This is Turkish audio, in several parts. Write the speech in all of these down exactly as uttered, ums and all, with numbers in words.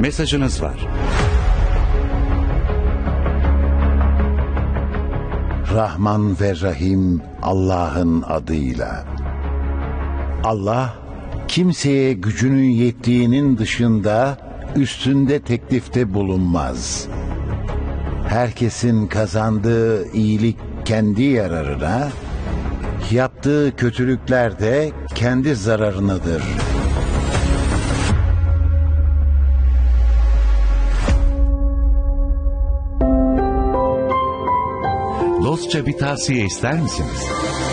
mesajınız var. Rahman ve Rahim Allah'ın adıyla. Allah, kimseye gücünün yettiğinin dışında üstünde teklifte bulunmaz. Herkesin kazandığı iyilik kendi yararına, yaptığı kötülükler de kendi zararınadır. Dostça bir tavsiye ister misiniz?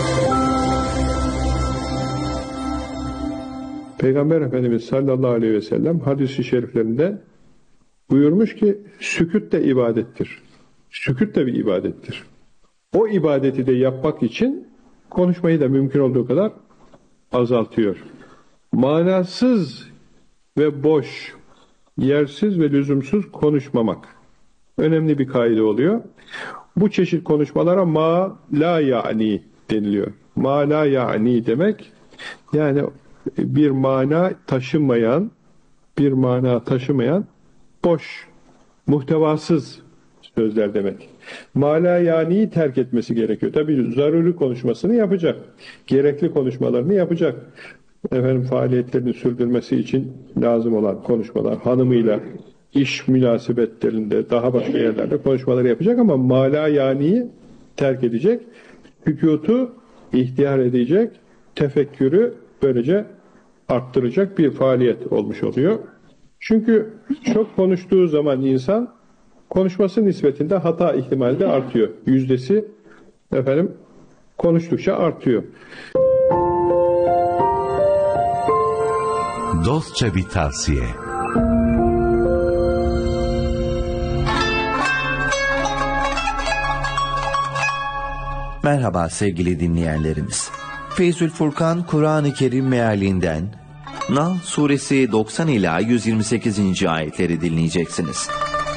Peygamber Efendimiz sallallahu aleyhi ve sellem hadis-i şeriflerinde buyurmuş ki sükût de ibadettir. Sükût de bir ibadettir. O ibadeti de yapmak için konuşmayı da mümkün olduğu kadar azaltıyor. Manasız ve boş, yersiz ve lüzumsuz konuşmamak önemli bir kaide oluyor. Bu çeşit konuşmalara ma la ya'ni deniliyor. Ma la ya'ni demek yani bir mana taşımayan, bir mana taşımayan boş, muhtevasız sözler demek. Ma la ya'ni'yi terk etmesi gerekiyor. Tabii zaruri konuşmasını yapacak. Gerekli konuşmalarını yapacak. Efendim faaliyetlerini sürdürmesi için lazım olan konuşmalar, hanımıyla iş münasebetlerinde, daha başka yerlerde konuşmaları yapacak ama ma la ya'ni'yi terk edecek. Sükutu ihtiyar edecek, tefekkürü böylece arttıracak bir faaliyet olmuş oluyor. Çünkü çok konuştuğu zaman insan konuşması nispetinde hata ihtimali de artıyor. Yüzdesi efendim konuştukça artıyor. Dostça bir tavsiye. Merhaba sevgili dinleyenlerimiz. Feyzül Furkan Kur'an-ı Kerim mealinden Nahl suresi doksan ila yüz yirmi sekizinci ayetleri dinleyeceksiniz.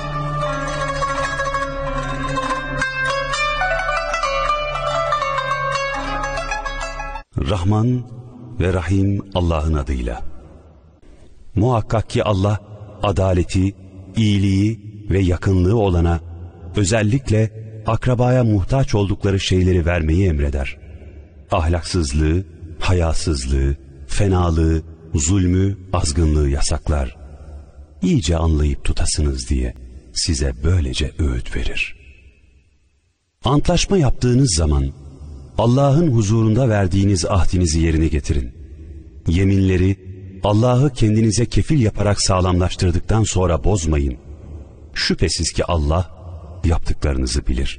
Rahman ve Rahim Allah'ın adıyla. Muhakkak ki Allah adaleti, iyiliği ve yakınlığı olana, özellikle akrabaya muhtaç oldukları şeyleri vermeyi emreder. Ahlaksızlığı, hayasızlığı, fenalığı, zulmü, azgınlığı yasaklar. İyice anlayıp tutasınız diye size böylece öğüt verir. Antlaşma yaptığınız zaman Allah'ın huzurunda verdiğiniz ahdinizi yerine getirin. Yeminleri Allah'ı kendinize kefil yaparak sağlamlaştırdıktan sonra bozmayın. Şüphesiz ki Allah yaptıklarınızı bilir.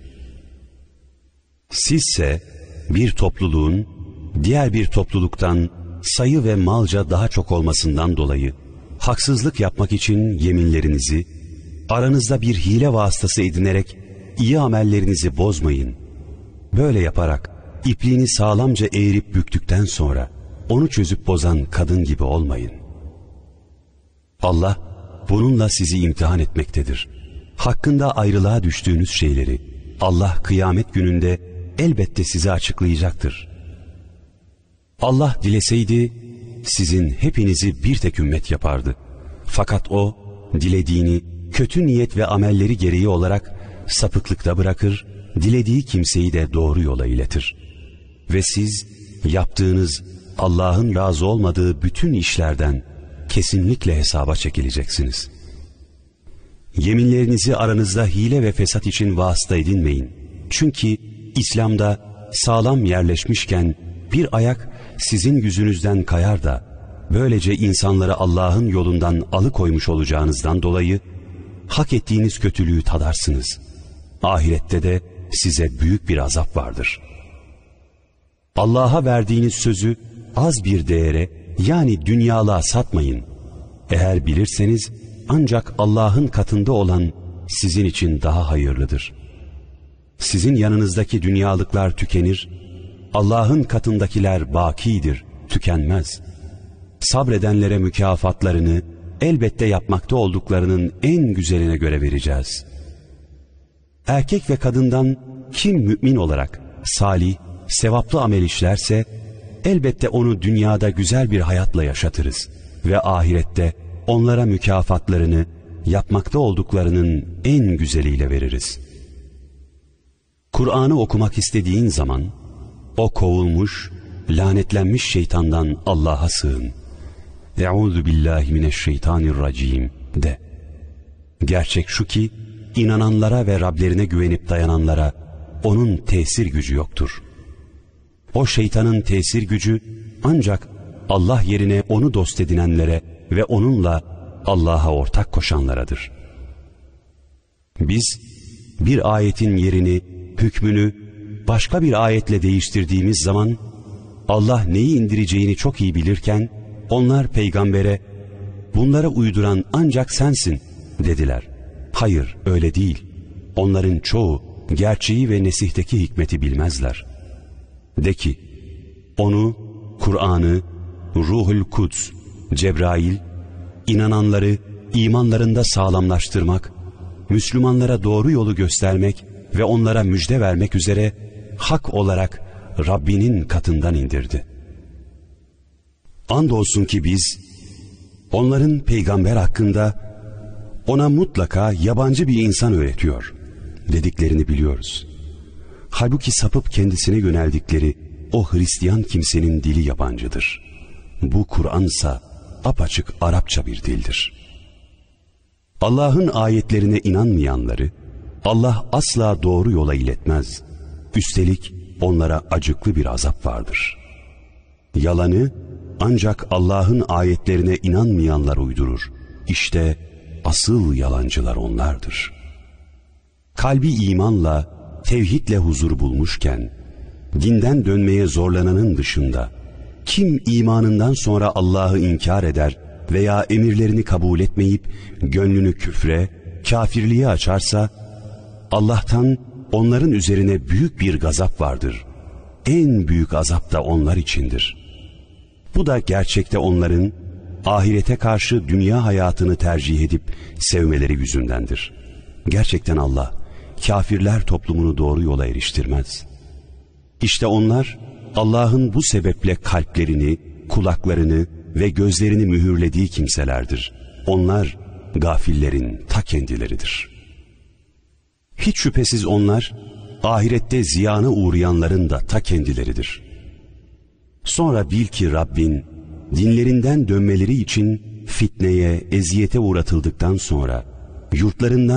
Sizse bir topluluğun diğer bir topluluktan sayı ve malca daha çok olmasından dolayı haksızlık yapmak için yeminlerinizi aranızda bir hile vasıtası edinerek iyi amellerinizi bozmayın. Böyle yaparak ipliğini sağlamca eğirip büktükten sonra onu çözüp bozan kadın gibi olmayın. Allah bununla sizi imtihan etmektedir. Hakkında ayrılığa düştüğünüz şeyleri Allah kıyamet gününde elbette size açıklayacaktır. Allah dileseydi sizin hepinizi bir tek ümmet yapardı. Fakat O dilediğini kötü niyet ve amelleri gereği olarak sapıklıkta bırakır, dilediği kimseyi de doğru yola iletir. Ve siz yaptığınız Allah'ın razı olmadığı bütün işlerden kesinlikle hesaba çekileceksiniz. Yeminlerinizi aranızda hile ve fesat için vasıta edinmeyin. Çünkü İslam'da sağlam yerleşmişken bir ayak sizin yüzünüzden kayar da böylece insanları Allah'ın yolundan alıkoymuş olacağınızdan dolayı hak ettiğiniz kötülüğü tadarsınız. Ahirette de size büyük bir azap vardır. Allah'a verdiğiniz sözü az bir değere, yani dünyalığa satmayın. Eğer bilirseniz ancak Allah'ın katında olan sizin için daha hayırlıdır. Sizin yanınızdaki dünyalıklar tükenir, Allah'ın katındakiler bakidir, tükenmez. Sabredenlere mükafatlarını elbette yapmakta olduklarının en güzeline göre vereceğiz. Erkek ve kadından kim mümin olarak salih, sevaplı amel işlerse elbette onu dünyada güzel bir hayatla yaşatırız ve ahirette onlara mükafatlarını yapmakta olduklarının en güzeliyle veririz. Kur'an'ı okumak istediğin zaman, o kovulmuş, lanetlenmiş şeytandan Allah'a sığın. Euzu billahi mineşşeytanirracim de. Gerçek şu ki, inananlara ve Rablerine güvenip dayananlara onun tesir gücü yoktur. O şeytanın tesir gücü ancak Allah yerine onu dost edinenlere ve onunla Allah'a ortak koşanlaradır. Biz bir ayetin yerini, hükmünü başka bir ayetle değiştirdiğimiz zaman Allah neyi indireceğini çok iyi bilirken onlar peygambere bunlara uyduran ancak sensin dediler. Hayır, öyle değil. Onların çoğu gerçeği ve nesihteki hikmeti bilmezler. De ki, onu, Kur'an'ı, Ruhul Kuds, Cebrail, inananları imanlarında sağlamlaştırmak, Müslümanlara doğru yolu göstermek ve onlara müjde vermek üzere hak olarak Rabbinin katından indirdi. Andolsun ki biz, onların peygamber hakkında ona mutlaka yabancı bir insan öğretiyor dediklerini biliyoruz. Halbuki sapıp kendisine yöneldikleri o Hristiyan kimsenin dili yabancıdır. Bu Kur'ansa apaçık Arapça bir dildir. Allah'ın ayetlerine inanmayanları Allah asla doğru yola iletmez. Üstelik onlara acıklı bir azap vardır. Yalanı ancak Allah'ın ayetlerine inanmayanlar uydurur. İşte asıl yalancılar onlardır. Kalbi imanla, tevhidle huzur bulmuşken, dinden dönmeye zorlananın dışında, kim imanından sonra Allah'ı inkar eder veya emirlerini kabul etmeyip, gönlünü küfre, kafirliğe açarsa, Allah'tan onların üzerine büyük bir gazap vardır. En büyük azap da onlar içindir. Bu da gerçekte onların, ahirete karşı dünya hayatını tercih edip sevmeleri yüzündendir. Gerçekten Allah, kafirler toplumunu doğru yola eriştirmez. İşte onlar, Allah'ın bu sebeple kalplerini, kulaklarını ve gözlerini mühürlediği kimselerdir. Onlar, gafillerin ta kendileridir. Hiç şüphesiz onlar, ahirette ziyana uğrayanların da ta kendileridir. Sonra bil ki Rabbin, dinlerinden dönmeleri için fitneye, eziyete uğratıldıktan sonra, yurtlarından